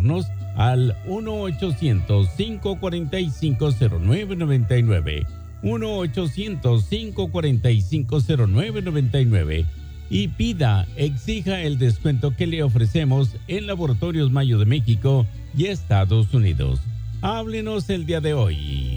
llamarnos al 1-800-545-0999, 1-800-545-0999 y exija el descuento que le ofrecemos en Laboratorios Mayo de México y Estados Unidos. Háblenos el día de hoy.